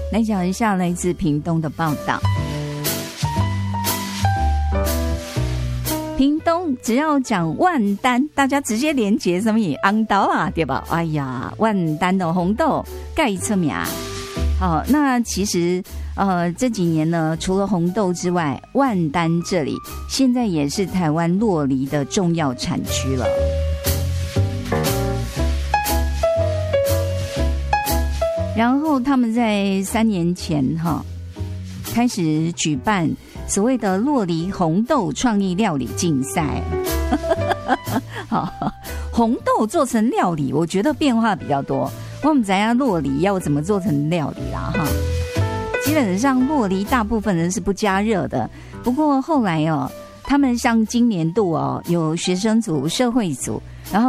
来讲一下来自屏东的报道。屏东只要讲万丹，大家直接连结什么红豆啊，对吧？哎呀，万丹的红豆盖出名。好，那其实这几年呢，除了红豆之外，万丹这里现在也是台湾酪梨的重要产区了。然后他们在3年前开始举办所谓的酪梨红豆创意料理竞赛。红豆做成料理，我觉得变化比较多。我们知道酪梨要怎么做成料理啦哈？基本上酪梨大部分人是不加热的，不过后来他们像今年度有学生组、社会组。